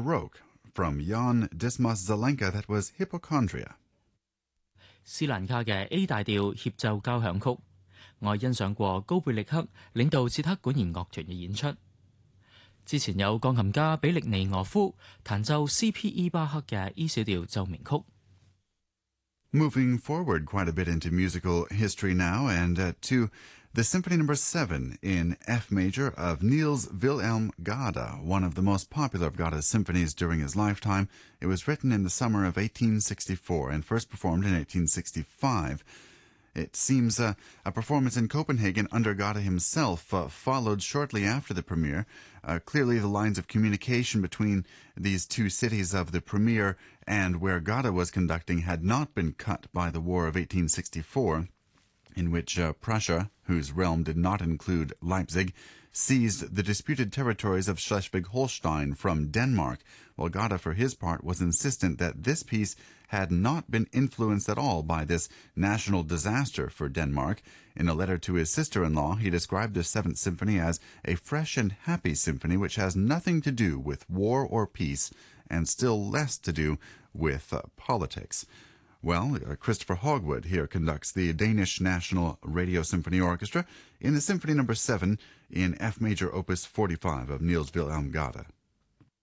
Baroque from Jan Dismas Zelenka that was Hypochondria. 斯蘭卡嘅 A 大調協奏交響曲，我欣賞過高貝力克領導捷克管弦樂團嘅演出。之前有鋼琴家比力尼俄夫彈奏 C.P.E. 巴克嘅 E 小調奏鳴曲。 Moving forward quite a bit into musical history now, and to the Symphony No. 7 in F major of Niels Wilhelm Gade, one of the most popular of Gade's symphonies during his lifetime. It was written in the summer of 1864 and first performed in 1865. It seems a performance in Copenhagen under Gade himself followed shortly after the premiere. Clearly the lines of communication between these two cities of the premiere and where Gade was conducting had not been cut by the War of 1864, in which Prussia, whose realm did not include Leipzig, seized the disputed territories of Schleswig-Holstein from Denmark, while Gade, for his part, was insistent that this peace had not been influenced at all by this national disaster for Denmark. In a letter to his sister-in-law, he described the Seventh Symphony as a fresh and happy symphony which has nothing to do with war or peace, and still less to do with politics. Well, Christopher Hogwood here conducts the Danish National Radio Symphony Orchestra in the Symphony No. 7 in F major Opus 45 of Niels Wilhelm Gade.